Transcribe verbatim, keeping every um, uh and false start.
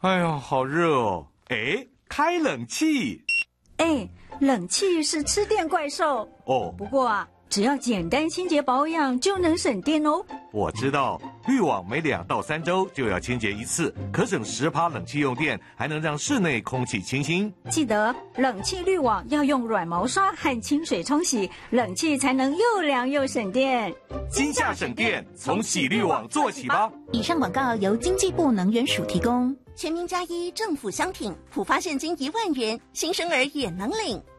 哎呀，好热哦！哎，开冷气。 哎，冷气是吃电怪兽哦。 不过啊，只要简单清洁保养就能省电哦。 我知道，滤网每两到三周就要清洁一次，可省十趴冷气用电，还能让室内空气清新。 记得冷气滤网要用软毛刷和清水冲洗，冷气才能又凉又省电。 今夏省电，从洗滤网做起吧。 以上广告由经济部能源署提供。 全民加一政府相挺，普发现金一万元，新生儿也能领。